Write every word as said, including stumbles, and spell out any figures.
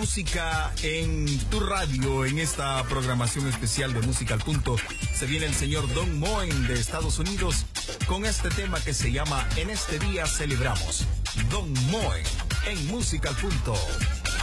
música en tu radio, en esta programación especial de Música al Punto. Se viene el señor Don Moen de Estados Unidos con este tema que se llama En este día celebramos. Don Moen en Música al Punto.